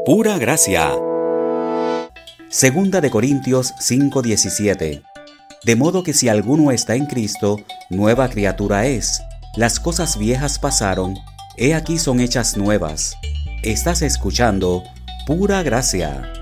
Pura gracia. Segunda de Corintios 5:17. De modo que si alguno está en Cristo, nueva criatura es. Las cosas viejas pasaron, he aquí son hechas nuevas. Estás escuchando Pura Gracia.